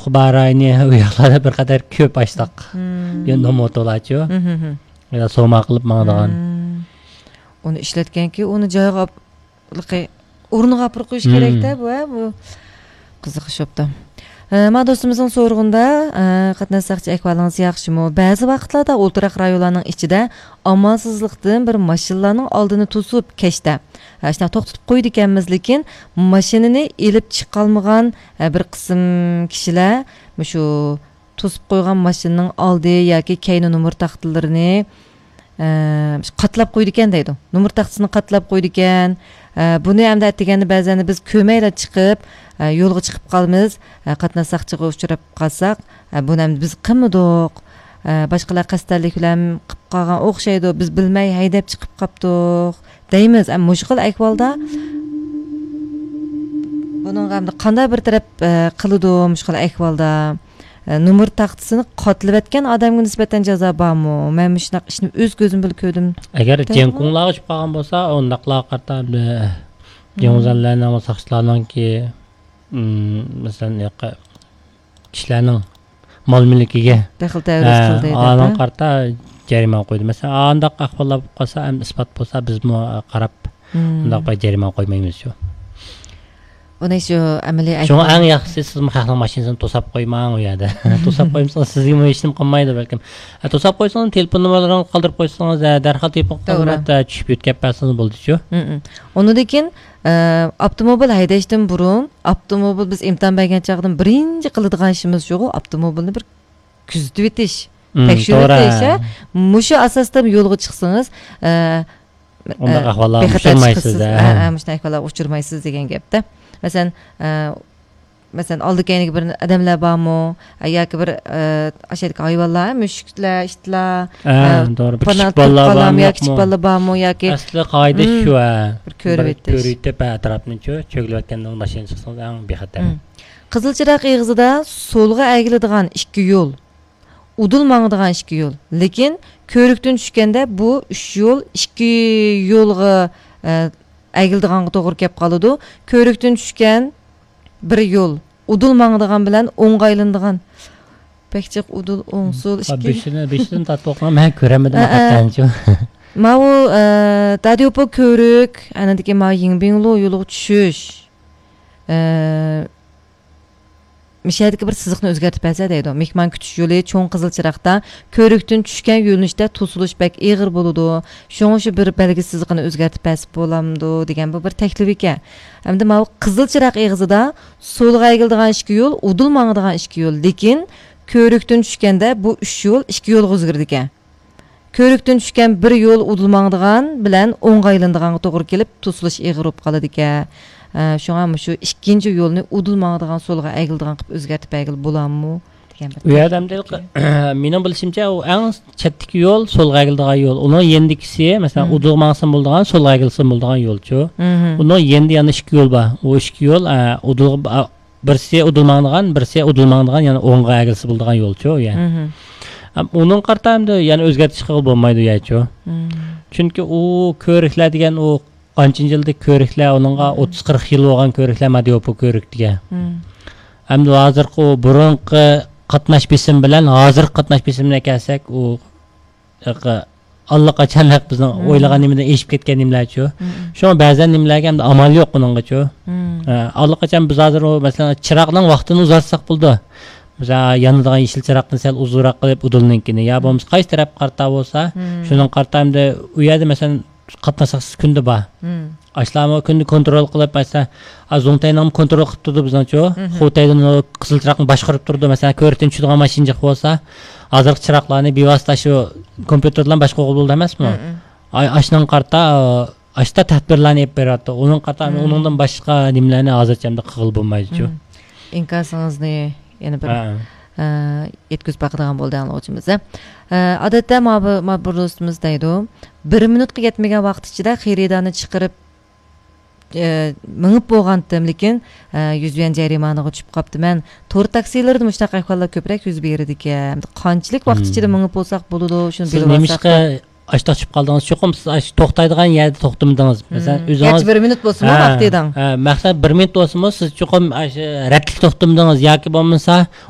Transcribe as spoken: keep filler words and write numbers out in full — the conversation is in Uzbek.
Xubaraini u yoqlarda bir qadar ko'p ashtaq. Endi motolarchi. Ya soma qilib mangdigan. Uni ishlatganki, uni joyiga o'rniga olib qo'yish kerak-da bu, bu qiziqish o'pdi. Ma do'stimizning so'rg'inda qatnashsaqchi ahvolingiz yaxshimi? Ba'zi vaqtlarda o'ltiraq rayonlarning ichida amalsizlikdan bir mashinalarning oldini to'sib kechda shuna to'xtatib qo'ydi ekanmiz, lekin mashinani elib chiqolmagan bir qism kishilar shu to'sib qo'ygan mashinaning oldi yoki keyni nomer taxtalarini qatlab qo'ydi ekan deydi. Nomer taxtasini qatlab qo'ydi ekan. Buni ham deganda ba'zan biz ko'maylar chiqib yo'lga chiqib qolamiz, qatnashsaqchiga uchrab qolsak, buni ham biz qilmadik. Boshqalar qasdalik bilan qilib qolgan o'xshaydi, biz bilmay haydab chiqib qopdik deymiz. Ammo mushkul ahvolda buning ham qanday bir taraf qiladi mushkul ahvolda nomer taxtasini qatlab etgan odamga nisbatan jazo bormi? Men shunaq ishni o'z ko'zim bilan ko'rdim. Agar jenkunlar uchib qolgan bo'lsa, undaqlar qartab jenguzanlarning saqchilarningki masalan kishilarning mol mulkiga daxl ta'ruz qildi. Alan qarta jarima qo'ydi. Masalan, andaq ahvollar qolsa, ham isbot bo'lsa, biz mu qarab undaq bir jarima qo'ymaymiz shu. Ona shu amaliy aytib. Shunga eng yaxshisi siz muhaqning mashinasini to'sab qo'ymang u yerda. To'sab qo'ymsangiz sizga mu hech nima qilmaydi balkim. To'sab qo'ysangiz telefon nomeralarni qoldirib qo'ysangiz, darhol telefon qilib tushib o'tkab bersangiz bo'ldi-ku. Undan keyin avtomobil haydashdan burun, avtomobil biz imtihon bergan chaqdan birinchi qiladigan ishimiz shu, avtomobilni bir kuzatib o'tish, tekshirib o'tish. Mushu asosda yo'lga chiqsangiz, unda ahvollar uchirmaysiz. Ha, shunday ahvollar uchirmaysiz degan gapda. Masalan, masalan oldi keyingi bir odamlar bormi yoki bir ashadagi hayvonlar, mushuklar, itlar, to'g'ri, kichik bolalar bormi yoki kichik bolalar bormi yoki asli qoida shu, bir ko'rib o'tish. Ko'rib atrofni-chu, cho'g'layotganda mashina chiqsangiz eng bexatar. Qizil chiroq eg'izida so'lga egiladigan ikki yo'l, udul mangdigan ikki yo'l. Lekin ko'rikdan tushganda bu uch yo'l ikki yo'lga egildiganga to'g'ri kelib qoladi. Ko'rikdan tushgan bir yo'l udul mangdigan bilan o'ng'aylandigan. Pekchiq udul o'ngsul ikki. Beshini beshini tatbiqni men ko'ramadim haqiqatan-chu. Ma u dadiopo ko'rik, anadagi ma yingbinglo yo'lga tushish. Mishadagi bir siziqni o'zgartib bersa deydi. Mehmon kutish yo'li cho'ng qizil chiroqda ko'rikdan tushgan yo'nalishda to'silish bak ig'ir bo'ladi. Shunga shu bir belgi siziqini o'zgartib bersa bo'lamdi degan bu bir taklif ekan. Hamda ma qizil chiroq eg'izida so'lga egildigan ikki yo'l, udul mangdigan ikki yo'l, lekin ko'rikdan tushganda bu uch yo'l ikki yo'lga o'zgardi ekan. Ko'rikdan tushgan bir yo'l udul mangdigan bilan o'ng'aylandiganga to'g'ri kelib to'silish ig'ir bo'lib qoladi ekan. Shunga shu ikkinchi yo'lni udul mangdigan so'lga egildigan qilib o'zgartib egil bo'lammi degan bir. U yerdamda mening bilishimcha u eng chetdagi yo'l so'lga egildigan yo'l. Uni yendikisi, masalan, udul mangsin bo'ldigan, so'lga egilsin bo'ldigan yo'l-chu. Uni yendi yana ikki yo'l bor. U ikki yo'l udul birsi udul mangdigan, birsi udul mangdigan, yana o'ngga egilsin bo'ldigan yo'l-chu, ya'ni. Uning qartamda yana o'zgartirish qilib bo'lmaydi ya-chu. Chunki u ko'riklar degan u qancha yillik ko'riklar, uningga o'ttiz qirq yil bo'lgan ko'riklar madiopo ko'rik degan. Hamda hozirgi burunqi qatnash besim bilan hozir qatnash besimga kelsak, u allaqachonlar bizning o'ylagan nimadan eshib ketgan nimalar-chu. Shunga ba'zan nimalarga ham amal yo'q uningga-chu. Allaqachon biz hozir masalan chiroqning vaqtini uzatsak bo'ldi. Mesela yanıdan yeşil çırakını sel uzunroq qilib udulninkini ya bo'lmasa qaysi taraf qarta bo'lsa, shuning qartamda u yerda masalan qatnasaksiz kunda bor. Ashlama kunni kontrol qilib, masalan, azongtayni kontrol qilib turdi bizning-chu. Xotaydan qizil chiroqni boshqarib turdi. Masalan, ko'rikdan tushadigan mashina bo'lsa, hozirgi chiroqlarni bevosita shu kompyuter bilan boshqa bo'ldi emasmi? Ashning qarta ashta tadbirlarni olib beradi. Uning qartami uningdan boshqa nimalarni hozircha qilib bo'lmaydi-chu. Inkasingizni yana bir yetkazib baqadigan bo'ldi anglag'uchimiz. Odatda ma bir do'stimiz deydi, bir minutga yetmagan vaqt ichida xaridani chiqarib minib bo'lgandim, lekin yuz yuan jarimani tushib qopti. Men to'r taksilarda mushtaq ahvollar ko'proq yuz berdi ekan. Qanchalik vaqt ichida minib bo'lsak bo'ladi, shuni bilib olsak. Ashta chiqib qoldingiz, cho'qim siz to'xtaydigan yerda to'xtamdingiz. Masalan, o'zingiz bir minut bo'lsa-mu vaqtidan. Ha, maqsad bir minut bo'lsa-mu, siz cho'qim radlik to'xtamdingiz yoki bo'lmasa